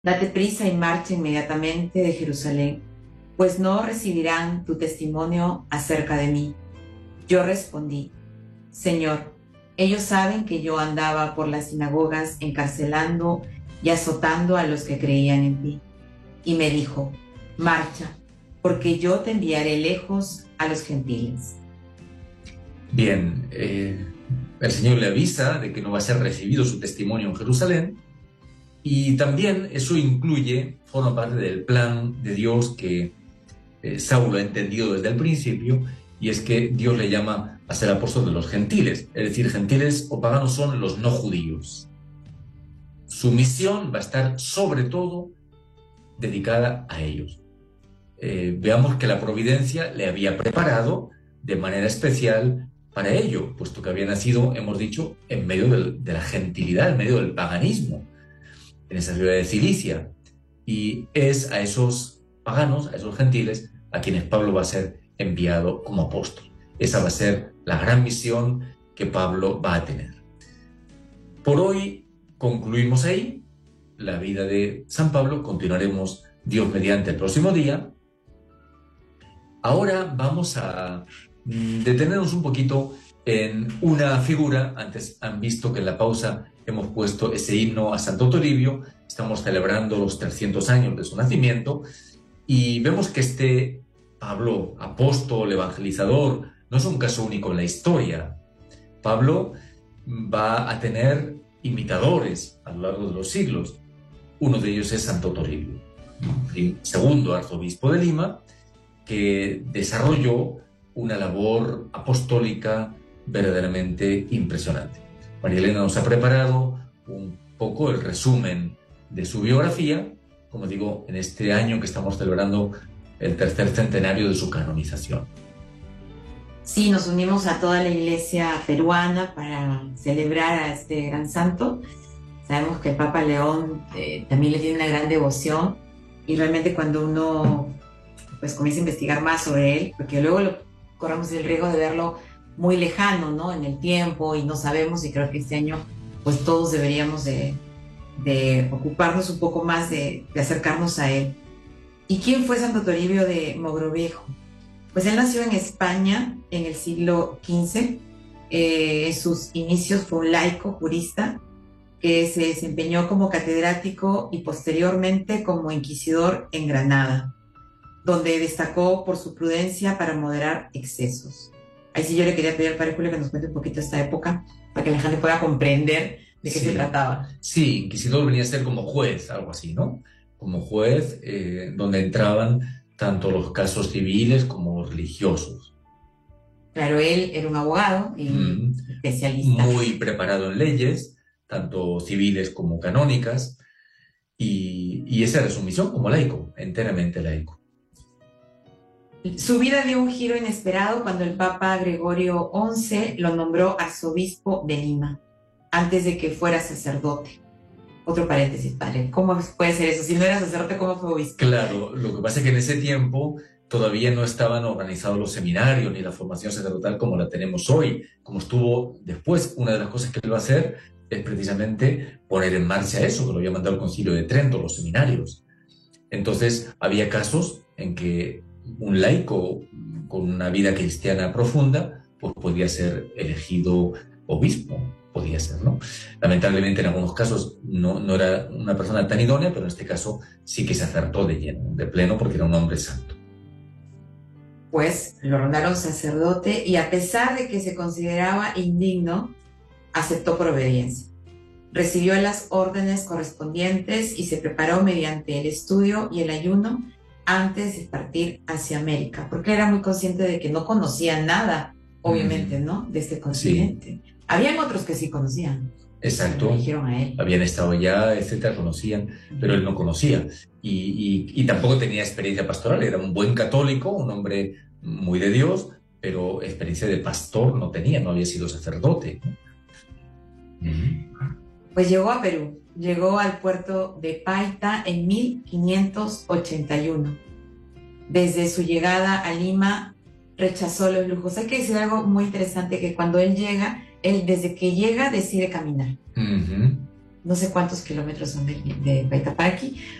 Date prisa y marcha inmediatamente de Jerusalén, pues no recibirán tu testimonio acerca de mí. Yo respondí, Señor, ellos saben que yo andaba por las sinagogas encarcelando y azotando a los que creían en ti. Y me dijo, marcha, porque yo te enviaré lejos a los gentiles. Bien, el Señor le avisa de que no va a ser recibido su testimonio en Jerusalén, y también eso forma parte del plan de Dios que Saulo ha entendido desde el principio, y es que Dios le llama a ser apóstol de los gentiles, es decir, gentiles o paganos son los no judíos. Su misión va a estar sobre todo dedicada a ellos. Veamos que la providencia le había preparado de manera especial para ello, puesto que había nacido, hemos dicho, en medio de la gentilidad, en medio del paganismo, en esa ciudad de Cilicia. Y es a esos paganos, a esos gentiles, a quienes Pablo va a ser enviado como apóstol. Esa va a ser la gran misión que Pablo va a tener. Por hoy concluimos ahí la vida de San Pablo. Continuaremos, Dios mediante, el próximo día. Ahora vamos a detenernos un poquito en una figura. Antes han visto que en la pausa hemos puesto ese himno a Santo Toribio. Estamos celebrando los 300 años de su nacimiento y vemos que este Pablo, apóstol, evangelizador, no es un caso único en la historia. Pablo va a tener imitadores a lo largo de los siglos. Uno de ellos es Santo Toribio, segundo arzobispo de Lima, que desarrolló una labor apostólica verdaderamente impresionante. María Elena nos ha preparado un poco el resumen de su biografía, como digo, en este año que estamos celebrando el tercer centenario de su canonización. Sí, nos unimos a toda la iglesia peruana para celebrar a este gran santo. Sabemos que el Papa León también le tiene una gran devoción, y realmente cuando uno pues comienza a investigar más sobre él, porque luego corremos el riesgo de verlo muy lejano, ¿no?, en el tiempo, y no sabemos, y creo que este año pues todos deberíamos de ocuparnos un poco más de acercarnos a él. ¿Y quién fue Santo Toribio de Mogrovejo? Pues él nació en España en el siglo XV. En sus inicios fue un laico jurista que se desempeñó como catedrático y posteriormente como inquisidor en Granada, donde destacó por su prudencia para moderar excesos. Ahí sí yo le quería pedir al Padre Julio que nos cuente un poquito esta época, para que la gente pueda comprender de qué se trataba. Sí, inquisidor venía a ser como juez, algo así, ¿no? Como juez, donde entraban tanto los casos civiles como religiosos. Claro, él era un abogado y especialista. Muy preparado en leyes, tanto civiles como canónicas, y esa era su misión como laico, enteramente laico. Su vida dio un giro inesperado cuando el Papa Gregorio XI lo nombró arzobispo de Lima, antes de que fuera sacerdote. Otro paréntesis, padre, ¿cómo puede ser eso? Si no era sacerdote, ¿cómo fue obispo? Claro, lo que pasa es que en ese tiempo todavía no estaban organizados los seminarios ni la formación sacerdotal como la tenemos hoy. Como estuvo después, una de las cosas que él va a hacer es precisamente poner en marcha eso, que lo había mandado el Concilio de Trento, los seminarios. Entonces, había casos en que un laico con una vida cristiana profunda pues podía ser elegido obispo, podía ser, ¿no? Lamentablemente en algunos casos no era una persona tan idónea, pero en este caso sí que se acertó de lleno, de pleno, porque era un hombre santo. Pues lo nombraron sacerdote y a pesar de que se consideraba indigno, aceptó por obediencia. Recibió las órdenes correspondientes y se preparó mediante el estudio y el ayuno antes de partir hacia América, porque era muy consciente de que no conocía nada, obviamente, ¿no?, de este continente. Sí. Habían otros que sí conocían. Exacto. Le dijeron a él. Habían estado allá, etcétera, conocían, pero él no conocía. Y tampoco tenía experiencia pastoral. Era un buen católico, un hombre muy de Dios, pero experiencia de pastor no tenía, no había sido sacerdote. Pues llegó a Perú. Llegó al puerto de Paita en 1581. Desde su llegada a Lima rechazó los lujos. Hay que decir algo muy interesante, que cuando él llega, él desde que llega decide caminar. no sé cuántos kilómetros son de Paitapaqui,